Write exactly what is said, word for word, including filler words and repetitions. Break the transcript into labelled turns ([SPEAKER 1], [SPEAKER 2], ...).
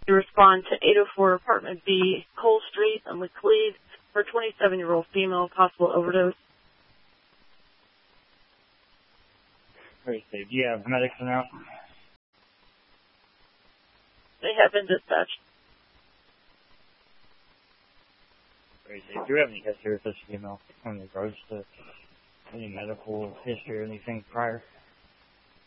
[SPEAKER 1] You respond to eight oh four Apartment B, Cole Street, in Laclede, for a twenty-seven-year-old female, possible overdose.
[SPEAKER 2] Very safe. Do you have medics now?
[SPEAKER 1] They have been dispatched.
[SPEAKER 2] Very safe. Do you have any history with this female in regards to any medical history or anything prior?